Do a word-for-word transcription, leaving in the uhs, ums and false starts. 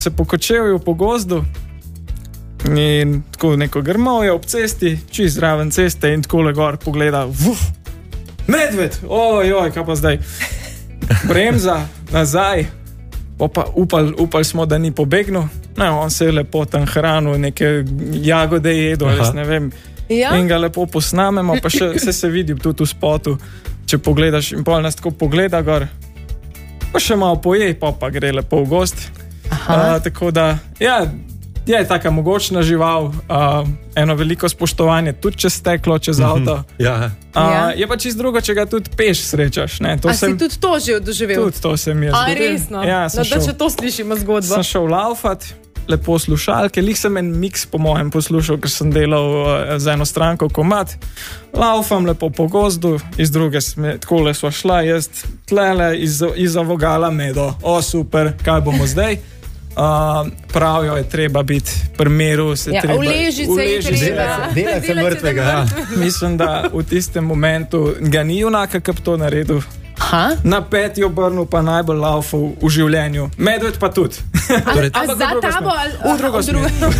se pokočevajo po gozdu in tako neko grmovje ob cesti, čist zraven ceste in tako le gor pogleda, vuf, medved, ojoj, kaj pa zdaj? Bremza, nazaj, pa upali upal smo, da ni pobegnil, no, on se je lepo tam hranil, neke jagode jedo, jaz ne vem, ja? In ga lepo posnamemo, pa še se se vidi tudi v spotu, če pogledaš in pol nas tako pogleda gor, pa še malo poje, pa pa gre lepo v gost. Uh, tako da, ja, je taka mogočna žival, uh, eno veliko spoštovanje tudi čez steklo, čez avto. Mm-hmm. Ja. Uh, ja. Je pa čist drugo, če ga tudi peš srečaš. Ne? To A sem, si tudi to že doživel? Tudi to sem jaz. A resno? Ja, no, šel, da če to slišimo zgodbo. Sem šel laufat, lepo slušalke, lih sem en miks po mojem poslušal, ker sem delal uh, za eno stranko komad. Laufam lepo po gozdu, iz druge sme, takole sva šla, jaz tlele iz, iza vogala medo. O, super, kaj bomo zdaj? Uh, pravijo je treba biti pri miru, se ja, treba uleži se je treba delati se mrtvega. Ja. Mislim, da v tistem momentu ga ni junaka, ki bi to naredil. Ha? Na peti obrnu pa najbolj laufal v življenju. Medved pa tudi. A, a za tabo ali v drugo smer.